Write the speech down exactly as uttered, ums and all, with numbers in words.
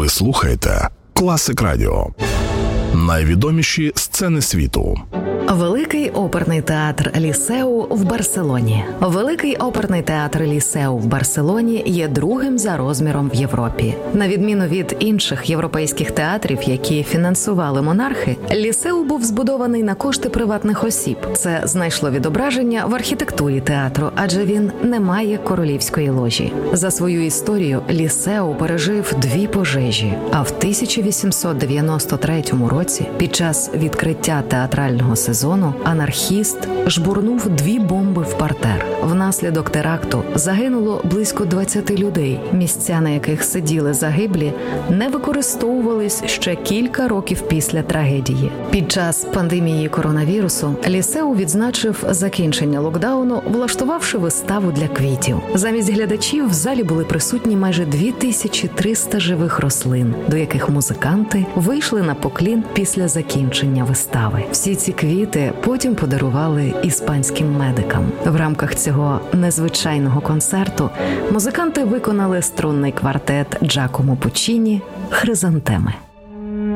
Ви слухаєте Класик Радіо. Найвідоміші сцени світу. Великий оперний театр Лісеу в Барселоні. Великий оперний театр Лісеу в Барселоні є другим за розміром в Європі. На відміну від інших європейських театрів, які фінансували монархи, Лісеу був збудований на кошти приватних осіб. Це знайшло відображення в архітектурі театру, адже він не має королівської ложі. За свою історію Лісеу пережив дві пожежі, а в тисяча вісімсот дев'яносто третьому році під час відкриття театрального сезону Сезону анархіст жбурнув дві бомби в партер. Внаслідок теракту загинуло близько двадцяти людей. Місця, на яких сиділи загиблі, не використовувались ще кілька років після трагедії. Під час пандемії коронавірусу Лісеу відзначив закінчення локдауну, влаштувавши виставу для квітів. Замість глядачів в залі були присутні майже дві тисячі триста живих рослин, до яких музиканти вийшли на поклін після закінчення вистави. Всі ці квіти потім подарували іспанським медикам. В рамках цього незвичайного концерту музиканти виконали струнний квартет Джакомо Пуччіні «Хризантеми».